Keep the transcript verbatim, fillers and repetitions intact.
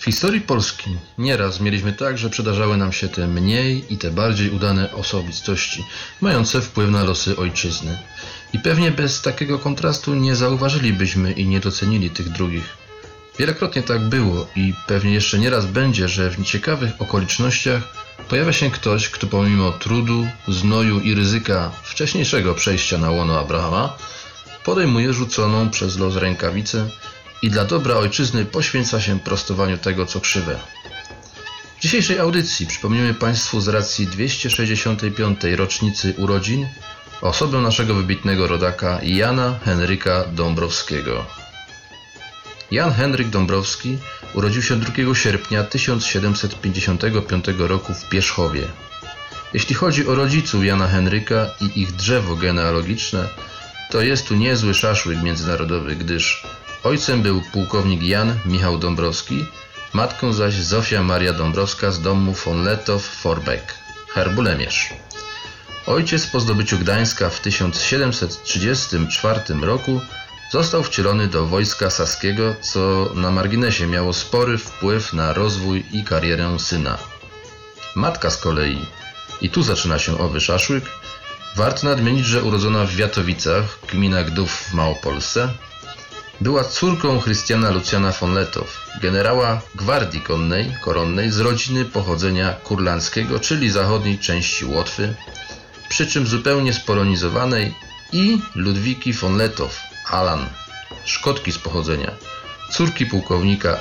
historii Polski nieraz mieliśmy tak, że przydarzały nam się te mniej i te bardziej udane osobistości, mające wpływ na losy ojczyzny. I pewnie bez takiego kontrastu nie zauważylibyśmy i nie docenili tych drugich. Wielokrotnie tak było i pewnie jeszcze nieraz będzie, że w nieciekawych okolicznościach pojawia się ktoś, kto pomimo trudu, znoju i ryzyka wcześniejszego przejścia na łono Abrahama podejmuje rzuconą przez los rękawicę i dla dobra ojczyzny poświęca się prostowaniu tego, co krzywe. W dzisiejszej audycji przypomnimy Państwu z racji dwieście sześćdziesiątej piątej rocznicy urodzin osobę naszego wybitnego rodaka Jana Henryka Dąbrowskiego. Jan Henryk Dąbrowski urodził się drugiego sierpnia tysiąc siedemset pięćdziesiątego piątego roku w Pierzchowie. Jeśli chodzi o rodziców Jana Henryka i ich drzewo genealogiczne, to jest tu niezły szaszłyk międzynarodowy, gdyż ojcem był pułkownik Jan Michał Dąbrowski, matką zaś Zofia Maria Dąbrowska z domu von Lettow-Vorbeck, herbu Lemierz. Ojciec po zdobyciu Gdańska w tysiąc siedemset trzydziestym czwartym roku został wcielony do wojska saskiego, co na marginesie miało spory wpływ na rozwój i karierę syna. Matka z kolei, i tu zaczyna się owy szaszłyk, warto nadmienić, że urodzona w Wiatowicach, gmina Gdów w Małopolsce, była córką Chrystiana Lucjana von Lettow, generała gwardii konnej, koronnej z rodziny pochodzenia kurlandzkiego, czyli zachodniej części Łotwy, przy czym zupełnie spolonizowanej, i Ludwiki von Lettow, Alan, Szkotki z pochodzenia, córki pułkownika